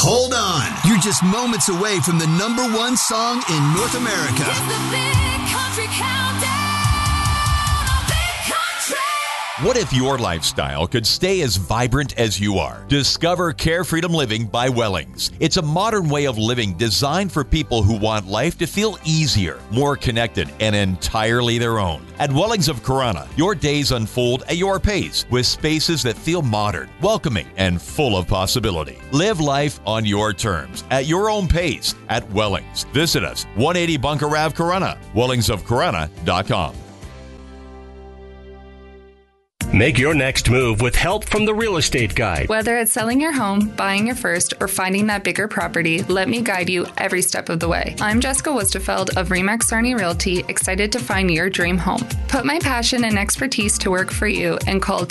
Hold on. You're just moments away from the #1 song in North America. It's the Big Country Countdown on Big Country. What if your lifestyle could stay as vibrant as you are? Discover Care Freedom Living by Wellings. It's a modern way of living designed for people who want life to feel easier, more connected, and entirely their own. At Wellings of Corunna, your days unfold at your pace with spaces that feel modern, welcoming, and full of possibility. Live life on your terms, at your own pace, at Wellings. Visit us, 180 Bunker Ave, Corunna, wellingsofcorunna.com. Make your next move with help from the Real Estate Guide. Whether it's selling your home, buying your first, or finding that bigger property, let me guide you every step of the way. I'm Jessica Wustefeld of Remax Sarnia Realty, excited to find your dream home. Put my passion and expertise to work for you and call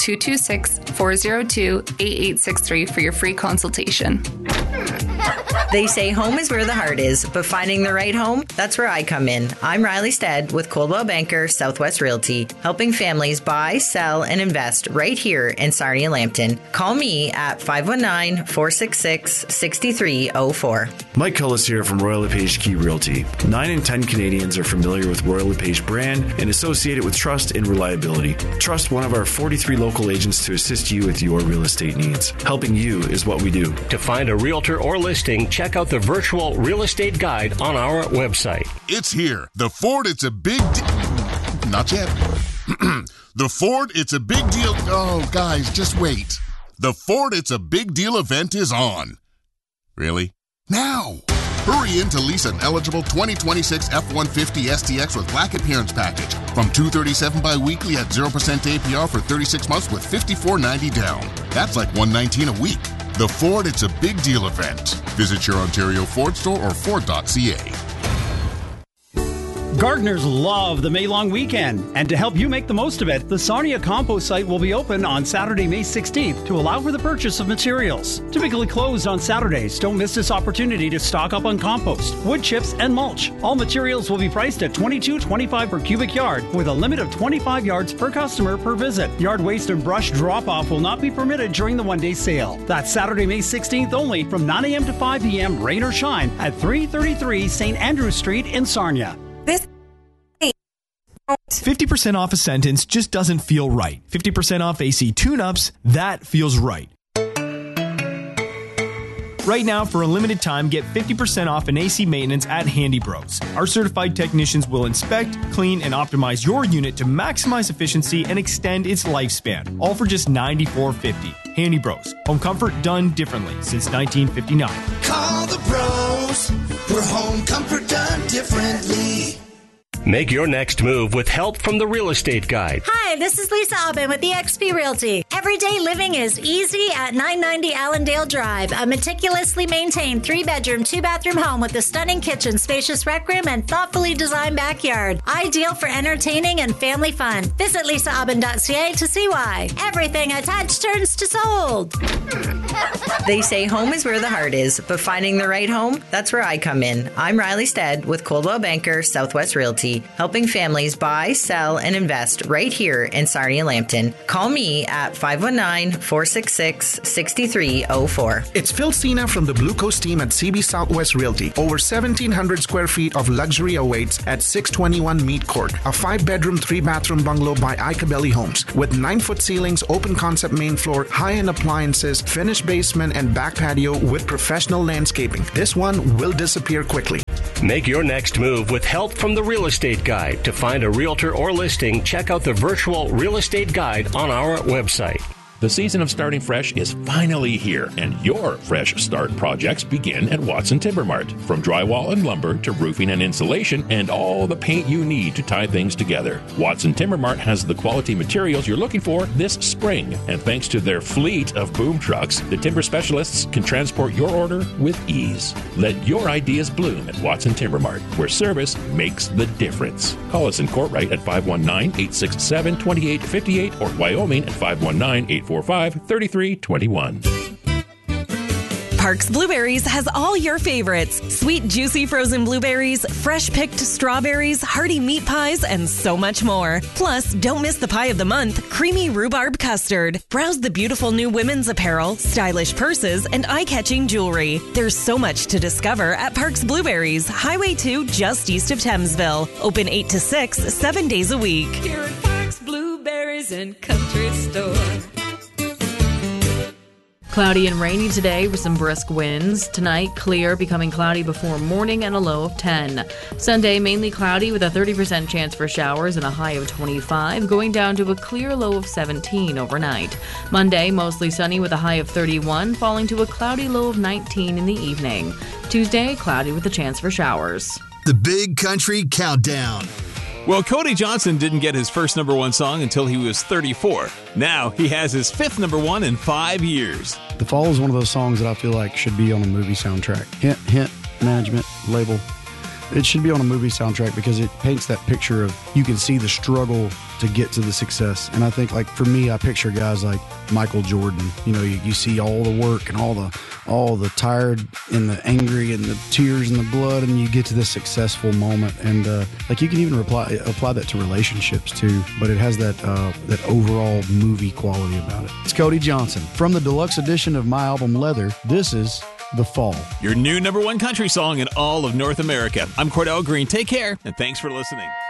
226-402-8863 for your free consultation. They say home is where the heart is, but finding the right home, that's where I come in. I'm Riley Stead with Coldwell Banker Southwest Realty, helping families buy, sell, and invest right here in Sarnia Lambton. Call me at 519-466-6304. Mike Cullis here from Royal LePage Key Realty. 9 in 10 Canadians are familiar with Royal LePage brand and associate it with trust and reliability. Trust one of our 43 local agents to assist you with your real estate needs. Helping you is what we do. To find a realtor or listing, check out the virtual real estate guide on our website. It's here. The Ford, it's a big not yet. The Ford, it's a big deal. Oh, guys, just wait. The Ford, it's a big deal event is on. Really? Now! Hurry in to lease an eligible 2026 F-150 STX with Black Appearance Package from $237 bi-weekly at 0% APR for 36 months with $54.90 down. That's like $119 a week. The Ford, it's a big deal event. Visit your Ontario Ford store or Ford.ca. Gardeners love the May-long weekend, and to help you make the most of it, the Sarnia Compost site will be open on Saturday, May 16th to allow for the purchase of materials. Typically closed on Saturdays, don't miss this opportunity to stock up on compost, wood chips, and mulch. All materials will be priced at $22.25 per cubic yard, with a limit of 25 yards per customer per visit. Yard waste and brush drop-off will not be permitted during the one-day sale. That's Saturday, May 16th only from 9 a.m. to 5 p.m., rain or shine, at 333 St. Andrews Street in Sarnia. 50% off a sentence just doesn't feel right. 50% off AC tune-ups, that feels right. Right now, for a limited time, get 50% off an AC maintenance at Handy Bros. Our certified technicians will inspect, clean, and optimize your unit to maximize efficiency and extend its lifespan, all for just $94.50. Handy Bros. Home comfort done differently since 1959. Call the pros for home comfort done differently. Make your next move with help from the Real Estate Guide. Hi, this is Lisa Aubin with eXp Realty. Everyday living is easy at 990 Allendale Drive. A meticulously maintained 3-bedroom, 2-bathroom home with a stunning kitchen, spacious rec room, and thoughtfully designed backyard. Ideal for entertaining and family fun. Visit lisaaubin.ca to see why. Everything I touch turns to sold. They say home is where the heart is, but finding the right home, that's where I come in. I'm Riley Stead with Coldwell Banker Southwest Realty, helping families buy, sell, and invest right here in Sarnia Lambton. Call me at 519-466-6304. It's Phil Cena from the Blue Coast team at CB Southwest Realty. Over 1,700 square feet of luxury awaits at 621 Mead Court, a 5-bedroom, 3-bathroom bungalow by Icabelli Homes with 9-foot ceilings, open concept main floor, high-end appliances, finished basement, and back patio with professional landscaping. This one will disappear quickly. Make your next move with help from the Real Estate Guide. To find a realtor or listing, check out the virtual real estate guide on our website. The season of starting fresh is finally here, and your fresh start projects begin at Watson Timber Mart. From drywall and lumber to roofing and insulation and all the paint you need to tie things together, Watson Timber Mart has the quality materials you're looking for this spring. And thanks to their fleet of boom trucks, the timber specialists can transport your order with ease. Let your ideas bloom at Watson Timber Mart, where service makes the difference. Call us in Courtright at 519-867-2858 or Wyoming at 519-845-3321. Parks Blueberries has all your favorites. Sweet, juicy frozen blueberries, fresh picked strawberries, hearty meat pies, and so much more. Plus, don't miss the pie of the month, creamy rhubarb custard. Browse the beautiful new women's apparel, stylish purses, and eye-catching jewelry. There's so much to discover at Parks Blueberries, Highway 2, just east of Thamesville. Open 8 to 6, 7 days a week. Here at Parks Blueberries and Country Store. Cloudy and rainy today with some brisk winds. Tonight, clear, becoming cloudy before morning and a low of 10. Sunday, mainly cloudy with a 30% chance for showers and a high of 25, going down to a clear low of 17 overnight. Monday, mostly sunny with a high of 31, falling to a cloudy low of 19 in the evening. Tuesday, cloudy with a chance for showers. The Big Country Countdown. Well, Cody Johnson didn't get his first number one song until he was 34. Now he has his fifth number one in 5 years. The Fall is one of those songs that I feel like should be on a movie soundtrack. Hint, hint, management, label. It should be on a movie soundtrack because it paints that picture of you can see the struggle to get to the success. And I think, like, for me, I picture guys like Michael Jordan. You know, you see all the work and all the tired and the angry and the tears and the blood, and you get to this successful moment. And like, you can even apply that to relationships too, but it has that overall movie quality about it. It's Cody Johnson from the deluxe edition of my album Leather. This is The Fall. Your new number one country song in all of North America. I'm Cordell Green. Take care, and thanks for listening.